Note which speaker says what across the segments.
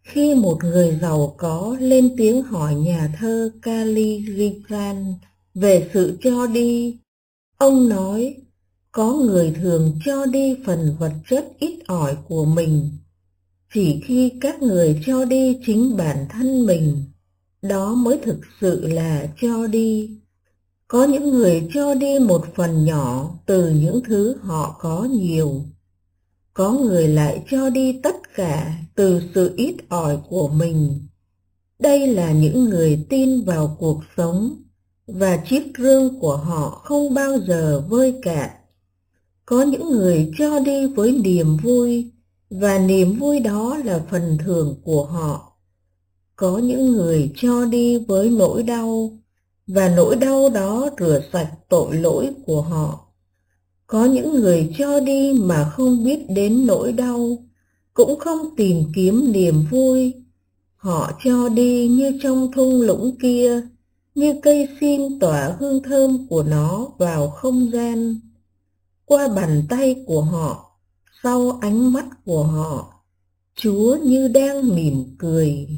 Speaker 1: Khi một người giàu có lên tiếng hỏi nhà thơ Khalil Gibran về sự cho đi, ông nói, có người thường cho đi phần vật chất ít ỏi của mình. Chỉ khi các người cho đi chính bản thân mình, đó mới thực sự là cho đi. Có những người cho đi một phần nhỏ từ những thứ họ có nhiều. Có người lại cho đi tất cả từ sự ít ỏi của mình. Đây là những người tin vào cuộc sống, và chiếc rương của họ không bao giờ vơi cạn. Có những người cho đi với niềm vui, và niềm vui đó là phần thưởng của họ. Có những người cho đi với nỗi đau, và nỗi đau đó rửa sạch tội lỗi của họ. Có những người cho đi mà không biết đến nỗi đau, cũng không tìm kiếm niềm vui. Họ cho đi như trong thung lũng kia, như cây sim tỏa hương thơm của nó vào không gian. Qua bàn tay của họ, sau ánh mắt của họ, Chúa như đang mỉm cười.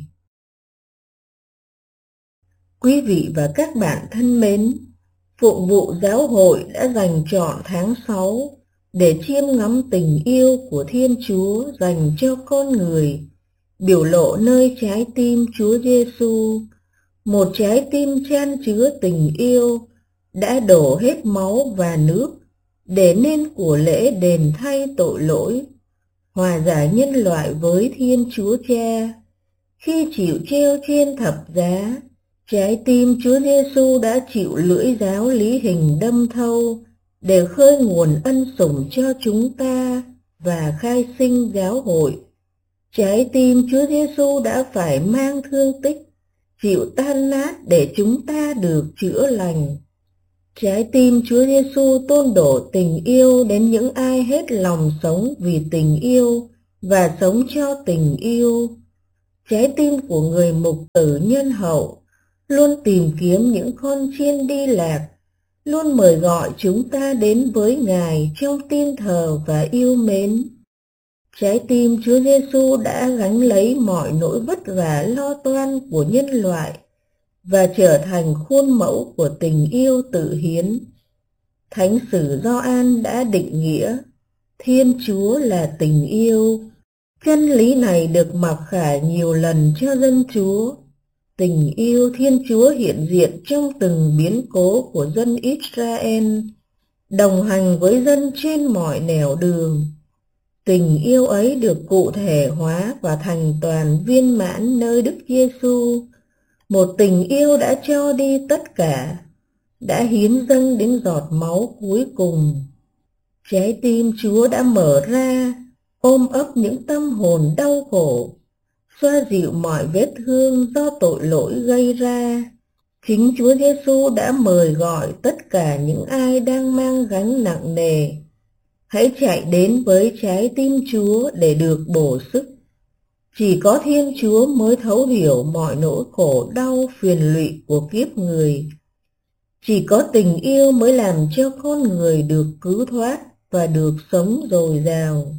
Speaker 1: Quý vị và các bạn thân mến, Phụng vụ Giáo hội đã dành trọn tháng 6 để chiêm ngắm tình yêu của Thiên Chúa dành cho con người, biểu lộ nơi trái tim Chúa Giêsu, một trái tim chan chứa tình yêu, đã đổ hết máu và nước để nên của lễ đền thay tội lỗi, hòa giải nhân loại với Thiên Chúa Cha. Khi chịu treo trên thập giá, trái tim Chúa Giêsu đã chịu lưỡi giáo lý hình đâm thâu để khơi nguồn ân sủng cho chúng ta và khai sinh giáo hội. Trái tim Chúa Giêsu đã phải mang thương tích, chịu tan nát để chúng ta được chữa lành. Trái tim Chúa Giêsu tôn đổ tình yêu đến những ai hết lòng sống vì tình yêu và sống cho tình yêu. Trái tim của người mục tử nhân hậu luôn tìm kiếm những con chiên đi lạc, luôn mời gọi chúng ta đến với Ngài trong tin thờ và yêu mến. Trái tim Chúa Giêsu đã gánh lấy mọi nỗi vất vả lo toan của nhân loại và trở thành khuôn mẫu của tình yêu tự hiến. Thánh sử Gioan đã định nghĩa Thiên Chúa là tình yêu. Chân lý này được mặc khải nhiều lần cho dân Chúa. Tình yêu Thiên Chúa hiện diện trong từng biến cố của dân Israel, đồng hành với dân trên mọi nẻo đường. Tình yêu ấy được cụ thể hóa và thành toàn viên mãn nơi Đức Giêsu, một tình yêu đã cho đi tất cả, đã hiến dâng đến giọt máu cuối cùng. Trái tim Chúa đã mở ra, ôm ấp những tâm hồn đau khổ, xoa dịu mọi vết thương do tội lỗi gây ra. Chính Chúa Giêsu đã mời gọi tất cả những ai đang mang gánh nặng nề. Hãy chạy đến với trái tim Chúa để được bổ sức. Chỉ có Thiên Chúa mới thấu hiểu mọi nỗi khổ đau phiền lụy của kiếp người. Chỉ có tình yêu mới làm cho con người được cứu thoát và được sống dồi dào.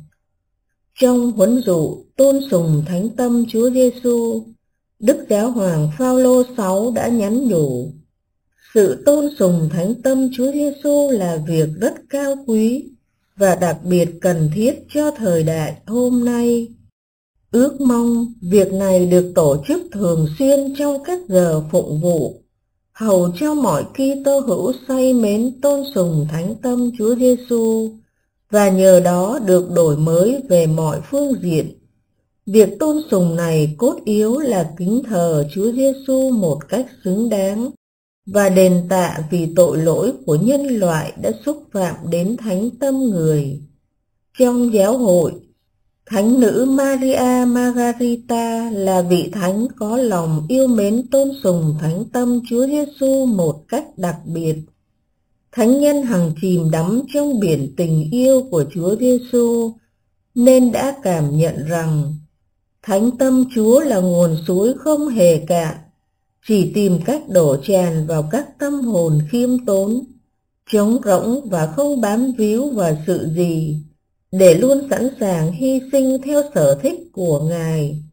Speaker 1: Trong huấn dụ tôn sùng thánh tâm Chúa Giêsu, Đức Giáo hoàng Phaolô 6 đã nhắn nhủ: sự tôn sùng thánh tâm Chúa Giêsu là việc rất cao quý và đặc biệt cần thiết cho thời đại hôm nay. Ước mong việc này được tổ chức thường xuyên trong các giờ phụng vụ, hầu cho mọi Kitô hữu say mến tôn sùng thánh tâm Chúa Giêsu và nhờ đó được đổi mới về mọi phương diện. Việc tôn sùng này cốt yếu là kính thờ Chúa Giêsu một cách xứng đáng và đền tạ vì tội lỗi của nhân loại đã xúc phạm đến thánh tâm người. Trong giáo hội, Thánh nữ Maria Margarita là vị thánh có lòng yêu mến tôn sùng thánh tâm Chúa Giêsu một cách đặc biệt. Thánh nhân hằng chìm đắm trong biển tình yêu của Chúa Giêsu nên đã cảm nhận rằng thánh tâm Chúa là nguồn suối không hề cạn, chỉ tìm cách đổ tràn vào các tâm hồn khiêm tốn, trống rỗng và không bám víu vào sự gì, để luôn sẵn sàng hy sinh theo sở thích của Ngài.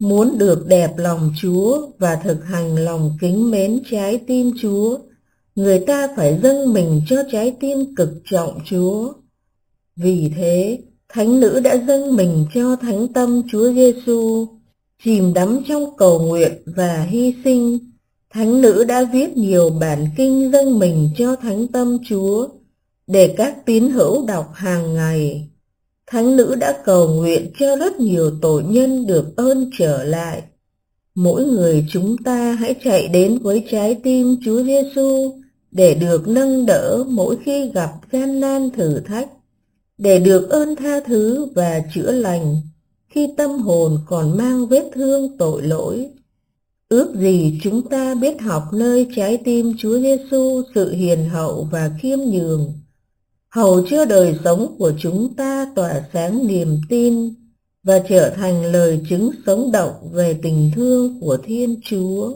Speaker 1: Muốn được đẹp lòng Chúa và thực hành lòng kính mến trái tim Chúa, người ta phải dâng mình cho trái tim cực trọng Chúa. Vì thế, thánh nữ đã dâng mình cho thánh tâm Chúa Giêsu, chìm đắm trong cầu nguyện và hy sinh. Thánh nữ đã viết nhiều bản kinh dâng mình cho thánh tâm Chúa để các tín hữu đọc hàng ngày. Thánh nữ đã cầu nguyện cho rất nhiều tội nhân được ơn trở lại. Mỗi người chúng ta hãy chạy đến với trái tim Chúa Giêsu để được nâng đỡ mỗi khi gặp gian nan thử thách, để được ơn tha thứ và chữa lành khi tâm hồn còn mang vết thương tội lỗi. Ước gì chúng ta biết học nơi trái tim Chúa Giêsu sự hiền hậu và khiêm nhường, hầu cho đời sống của chúng ta tỏa sáng niềm tin và trở thành lời chứng sống động về tình thương của Thiên Chúa.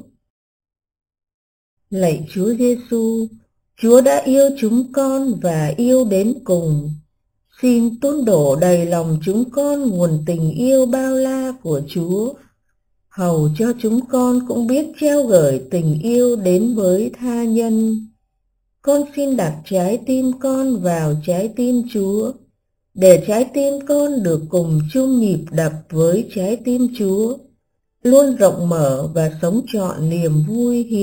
Speaker 1: Lạy Chúa Giêsu, Chúa đã yêu chúng con và yêu đến cùng. Xin tuôn đổ đầy lòng chúng con nguồn tình yêu bao la của Chúa, hầu cho chúng con cũng biết trao gửi tình yêu đến với tha nhân. Con xin đặt trái tim con vào trái tim Chúa, để trái tim con được cùng chung nhịp đập với trái tim Chúa, luôn rộng mở và sống trọn niềm vui hiến